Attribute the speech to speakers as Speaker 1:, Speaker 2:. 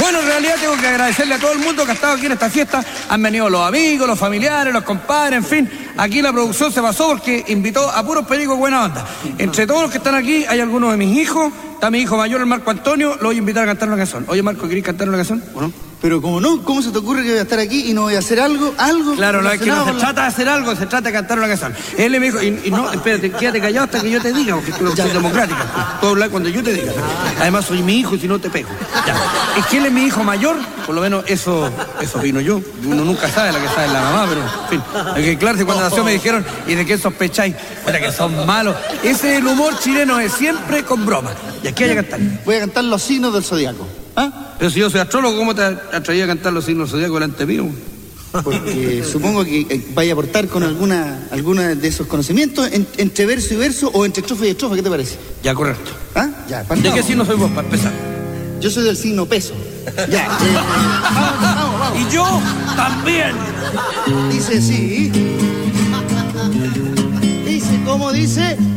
Speaker 1: Bueno, en realidad tengo que agradecerle a todo el mundo que ha estado aquí en esta fiesta. Han venido los amigos, los familiares, los compadres, en fin. Aquí la producción se pasó porque invitó a puros pericos buena onda. Entre todos los que están aquí hay algunos de mis hijos. Está mi hijo mayor, el Marco Antonio. Lo voy a invitar a cantar una canción. Oye, Marco, ¿querés cantar una canción o no?
Speaker 2: Pero como no, ¿cómo se te ocurre que voy a estar aquí y no voy a hacer algo?
Speaker 1: Claro, no es que no se trata de hacer algo, se trata de cantar una canción. Él me dijo, y no, espérate, quédate callado hasta que yo te diga, porque tú no eres democrática. Tú hablas cuando yo te diga. Además, soy mi hijo y si no te pego. Ya. Es que él es mi hijo mayor, por lo menos eso vino yo. Uno nunca sabe la que sabe la mamá, pero en fin. Hay que claro, cuando nació me dijeron, ¿y de qué sospecháis? Para que son malos. Ese es el humor chileno, es siempre con broma. Y aquí hay que cantar.
Speaker 2: Voy a cantar los signos del zodiaco. ¿Ah?
Speaker 1: Pero si yo soy astrólogo, ¿cómo te atrevías a cantar los signos zodiacos delante mío?
Speaker 2: Porque supongo que vaya a aportar con alguna de esos conocimientos entre verso y verso o entre estrofa y estrofa. ¿Qué te parece?
Speaker 1: Ya, correcto.
Speaker 2: ¿Ah? Ya, partamos.
Speaker 1: ¿De qué signo soy vos, para empezar?
Speaker 2: Yo soy del signo peso. Ya. Vamos.
Speaker 1: Y yo también.
Speaker 2: Dice sí. Dice, ¿cómo dice?